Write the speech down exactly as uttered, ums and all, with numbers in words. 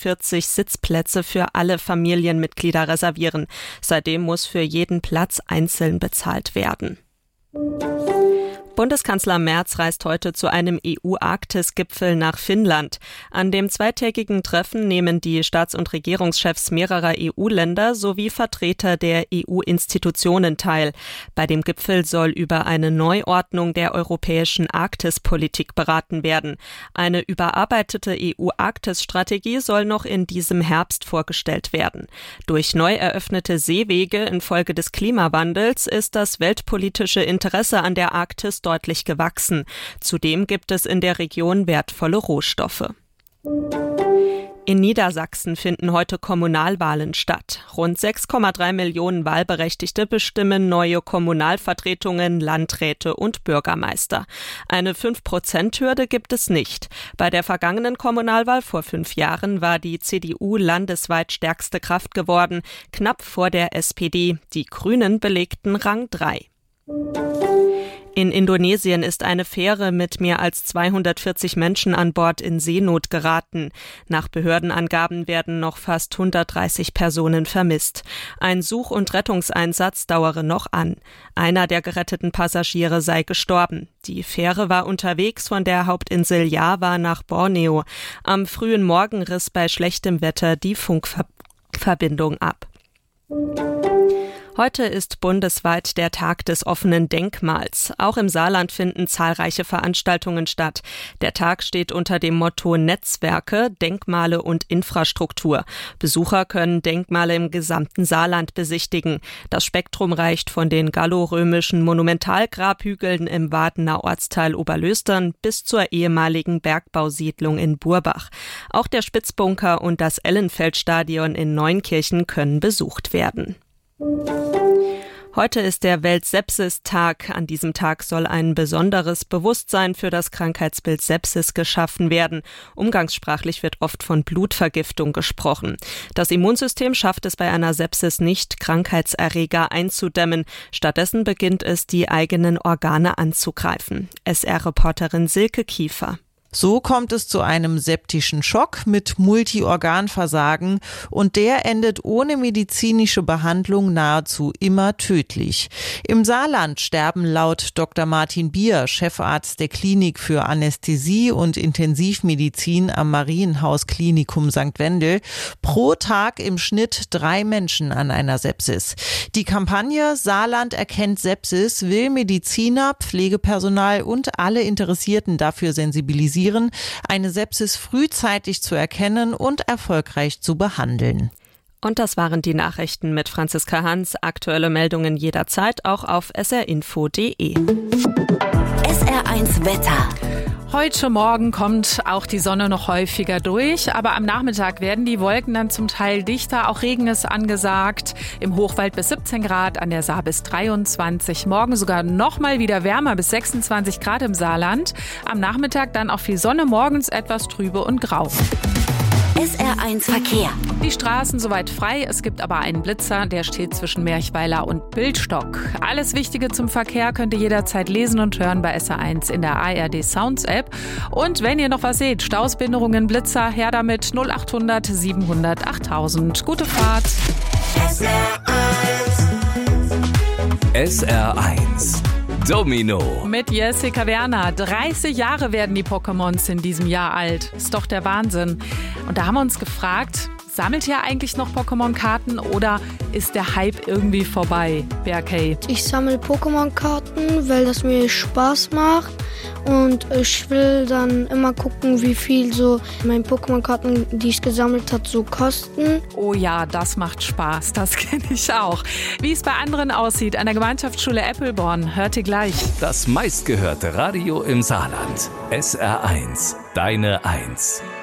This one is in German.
hundertvierzig Sitzplätze für alle Familienmitglieder reservieren. Seitdem muss für jeden Platz einzeln bezahlt werden. Bundeskanzler Merz reist heute zu einem E U-Arktis-Gipfel nach Finnland. An dem zweitägigen Treffen nehmen die Staats- und Regierungschefs mehrerer E U-Länder sowie Vertreter der E U-Institutionen teil. Bei dem Gipfel soll über eine Neuordnung der europäischen Arktispolitik beraten werden. Eine überarbeitete E U-Arktis-Strategie soll noch in diesem Herbst vorgestellt werden. Durch neu eröffnete Seewege infolge des Klimawandels ist das weltpolitische Interesse an der Arktis deutlich gewachsen. Zudem gibt es in der Region wertvolle Rohstoffe. In Niedersachsen finden heute Kommunalwahlen statt. Rund sechs Komma drei Millionen Wahlberechtigte bestimmen neue Kommunalvertretungen, Landräte und Bürgermeister. Eine fünf Prozent Hürde gibt es nicht. Bei der vergangenen Kommunalwahl vor fünf Jahren war die C D U landesweit stärkste Kraft geworden, knapp vor der S P D. Die Grünen belegten Rang drei. In Indonesien ist eine Fähre mit mehr als zweihundertvierzig Menschen an Bord in Seenot geraten. Nach Behördenangaben werden noch fast hundertdreißig Personen vermisst. Ein Such- und Rettungseinsatz dauere noch an. Einer der geretteten Passagiere sei gestorben. Die Fähre war unterwegs von der Hauptinsel Java nach Borneo. Am frühen Morgen riss bei schlechtem Wetter die Funkverbindung ab. Heute ist bundesweit der Tag des offenen Denkmals. Auch im Saarland finden zahlreiche Veranstaltungen statt. Der Tag steht unter dem Motto Netzwerke, Denkmale und Infrastruktur. Besucher können Denkmale im gesamten Saarland besichtigen. Das Spektrum reicht von den gallorömischen Monumentalgrabhügeln im Wadener Ortsteil Oberlöstern bis zur ehemaligen Bergbausiedlung in Burbach. Auch der Spitzbunker und das Ellenfeldstadion in Neunkirchen können besucht werden. Heute ist der Welt-Sepsis-Tag. An diesem Tag soll ein besonderes Bewusstsein für das Krankheitsbild Sepsis geschaffen werden. Umgangssprachlich wird oft von Blutvergiftung gesprochen. Das Immunsystem schafft es bei einer Sepsis nicht, Krankheitserreger einzudämmen. Stattdessen beginnt es, die eigenen Organe anzugreifen. S R-Reporterin Silke Kiefer. So kommt es zu einem septischen Schock mit Multiorganversagen und der endet ohne medizinische Behandlung nahezu immer tödlich. Im Saarland sterben laut Doktor Martin Bier, Chefarzt der Klinik für Anästhesie und Intensivmedizin am Marienhaus Klinikum Sankt Wendel, pro Tag im Schnitt drei Menschen an einer Sepsis. Die Kampagne Saarland erkennt Sepsis will Mediziner, Pflegepersonal und alle Interessierten dafür sensibilisieren, eine Sepsis frühzeitig zu erkennen und erfolgreich zu behandeln. Und das waren die Nachrichten mit Franziska Hans. Aktuelle Meldungen jederzeit auch auf s r info punkt d e. S R eins Wetter. Heute Morgen kommt auch die Sonne noch häufiger durch, aber am Nachmittag werden die Wolken dann zum Teil dichter. Auch Regen ist angesagt. Im Hochwald bis siebzehn Grad, an der Saar bis dreiundzwanzig. Morgen sogar noch mal wieder wärmer bis sechsundzwanzig Grad im Saarland. Am Nachmittag dann auch viel Sonne, morgens etwas trübe und grau. S R eins Verkehr. Die Straßen soweit frei, es gibt aber einen Blitzer, der steht zwischen Merchweiler und Bildstock. Alles Wichtige zum Verkehr könnt ihr jederzeit lesen und hören bei S R eins in der A R D Sounds App. Und wenn ihr noch was seht, Stausbinderungen, Blitzer, her damit null acht hundert siebenhundert achttausend. Gute Fahrt. S R eins. S R eins. Domino. Mit Jessica Werner. dreißig Jahre werden die Pokémons in diesem Jahr alt. Ist doch der Wahnsinn. Und da haben wir uns gefragt, sammelt ihr eigentlich noch Pokémon-Karten oder ist der Hype irgendwie vorbei, Berkay? Ich sammle Pokémon-Karten, weil das mir Spaß macht. Und ich will dann immer gucken, wie viel so meine Pokémon-Karten, die ich gesammelt habe, so kosten. Oh ja, das macht Spaß. Das kenne ich auch. Wie es bei anderen aussieht, an der Gemeinschaftsschule Eppelborn, hört ihr gleich. Das meistgehörte Radio im Saarland. S R eins. Deine Eins.